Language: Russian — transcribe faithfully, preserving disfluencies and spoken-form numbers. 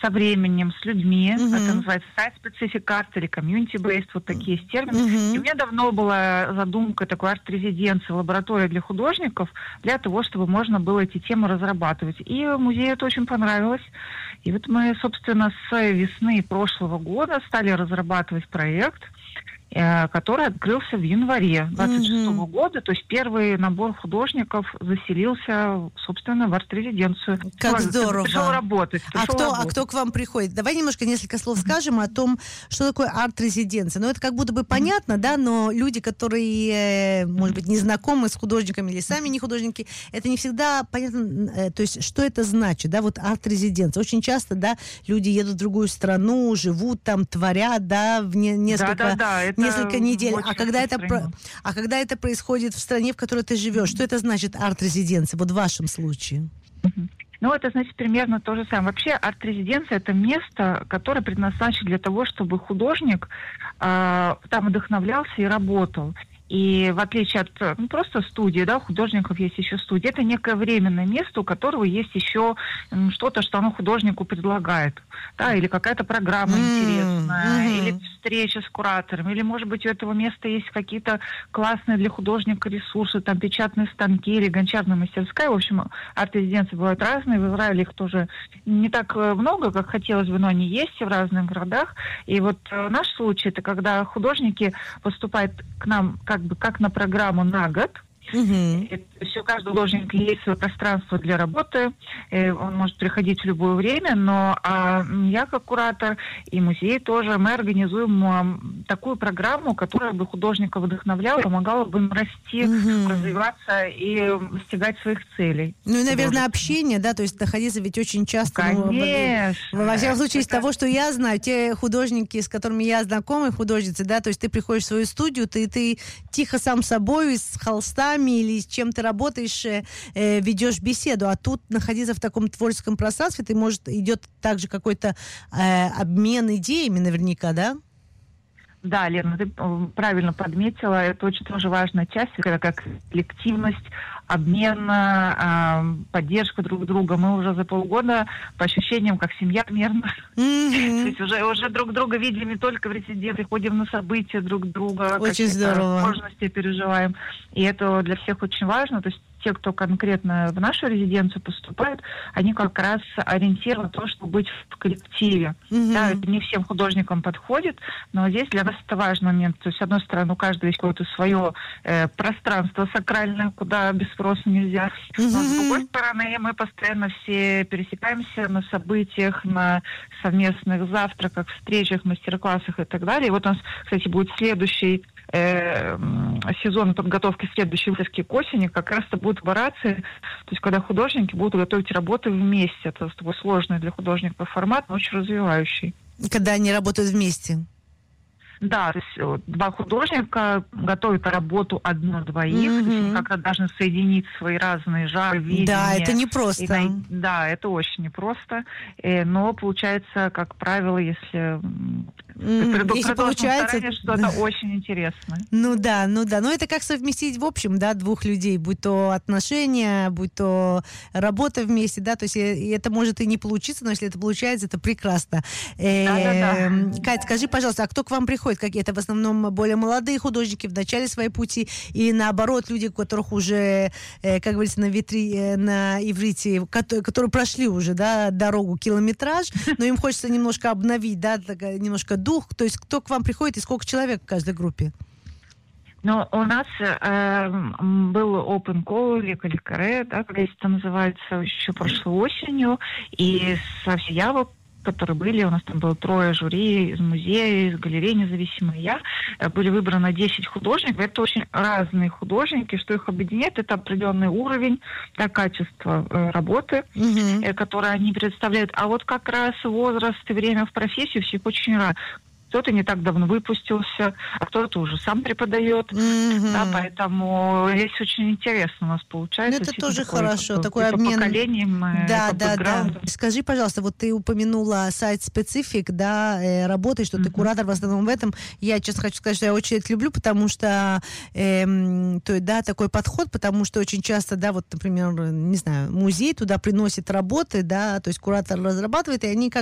со временем, с людьми. Uh-huh. Это называется site-specific art или community-based, вот такие есть термины. Uh-huh. И у меня давно была задумка такой арт-резиденции, лаборатория для художников, для того, чтобы можно было эти темы разрабатывать. И музею это очень понравилось. И вот мы, собственно, с весны прошлого года стали разрабатывать проект, который открылся в январе двадцать шестого mm-hmm. года. То есть первый набор художников заселился, собственно, в арт-резиденцию. Как Пришел, здорово. Пришел работать. Пришел а, кто, работать. а кто к вам приходит? Давай немножко несколько слов скажем о том, что такое арт-резиденция. Ну, это как будто бы понятно, да, но люди, которые, может быть, не знакомы с художниками или сами не художники, это не всегда понятно, то есть, что это значит, да, вот арт-резиденция. Очень часто, да, люди едут в другую страну, живут там, творят, да, в не, несколько... Да, да, да, это несколько недель. А когда, это, а когда это происходит в стране, в которой ты живешь, что это значит арт-резиденция, вот в вашем случае? Ну, это значит примерно то же самое. Вообще арт-резиденция – это место, которое предназначено для того, чтобы художник э, там вдохновлялся и работал. И в отличие от ну, просто студии, да, у художников есть еще студия, это некое временное место, у которого есть еще ну, что-то, что оно художнику предлагает. Да, или какая-то программа mm-hmm. интересная, mm-hmm. или встреча с куратором, или, может быть, у этого места есть какие-то классные для художника ресурсы, там, печатные станки или гончарная мастерская. В общем, арт-резиденции бывают разные. В Израиле их тоже не так много, как хотелось бы, но они есть в разных городах. И вот наш случай – это когда художники поступают к нам как бы как на программу на год. Uh-huh. Все, каждый художник есть свое пространство для работы, он может приходить в любое время, но а, я как куратор и музей тоже, мы организуем а, такую программу, которая бы художника вдохновляла, помогала бы им расти, uh-huh. развиваться и достигать своих целей. Ну и, наверное, общение, да, то есть находиться ведь очень часто... Конечно. Ну, во всяком случае, из того, что я знаю, те художники, с которыми я знакома, художницы, да, то есть ты приходишь в свою студию, ты, ты тихо сам собой, с холстами или с чем ты работаешь, э, ведешь беседу, а тут находиться в таком творческом пространстве, ты, может, идет также какой-то э, обмен идеями наверняка, да? Да, Лена, ты правильно подметила, это очень тоже важная часть, это как коллективность, обмен, поддержка друг друга. Мы уже за полгода, по ощущениям, как семья примерно. Mm-hmm. То есть уже, уже друг друга видим не только в резиденции, ходим на события друг друга. Очень здорово. Сложности переживаем. И это для всех очень важно. То есть те, кто конкретно в нашу резиденцию поступает, они как раз ориентированы на то, чтобы быть в коллективе. Mm-hmm. Да, это не всем художникам подходит, но здесь для нас это важный момент. То есть, с одной стороны, у каждого есть какое-то свое э, пространство сакральное, куда без спроса нельзя. Mm-hmm. Но, с другой стороны, мы постоянно все пересекаемся на событиях, на совместных завтраках, встречах, мастер-классах и так далее. И вот у нас, кстати, будет следующий э, сезон подготовки следующей выставки к осени, как раз это будет коллаборации, то есть когда художники будут готовить работы вместе. Это такой сложный для художников формат, но очень развивающий. Когда они работают вместе? Да, то есть два художника готовят работу одну-двоих, mm-hmm. то есть они как-то должны соединить свои разные жары, видения. Да, это непросто. И, да, это очень непросто, но получается, как правило, если... Mm, если получается, что это очень интересно. Ну да, ну да. Но это как совместить в общем, да, двух людей, будь то отношения, будь то работа вместе, да, то есть это может и не получиться, но если это получается, это прекрасно. Да-да-да. Кать, скажи, пожалуйста, а кто к вам приходит? Какие это в основном более молодые художники в начале своей пути или наоборот люди, у которых уже, как говорится, на ветре, на иврите, которые прошли уже, да, дорогу, километраж, но им хочется немножко обновить, да, немножко дух, то есть кто к вам приходит и сколько человек в каждой группе? Ну, у нас э, был open call, или каликаре, да, как это называется, еще прошлой осенью, и со всей явок, которые были, у нас там было трое жюри из музея, из галереи независимой я, были выбраны десять художников. Это очень разные художники, что их объединяет, это определенный уровень, да, качества э, работы, mm-hmm. э, которые они представляют. А вот как раз возраст и время в профессию всех очень разные. Кто-то не так давно выпустился, а кто-то уже сам преподает. Mm-hmm. Да, поэтому здесь очень интересно у нас получается. Ну, это тоже такой, хорошо, такой по обмен. Поколениям, да, по да, да. Скажи, пожалуйста, вот ты упомянула сайт-специфик, да, э, работы, что mm-hmm. ты куратор в основном в этом. Я, честно хочу сказать, что я очень это люблю, потому что, э, то есть, да, такой подход, потому что очень часто, да, вот, например, не знаю, музей туда приносит работы, да, то есть куратор разрабатывает, и они как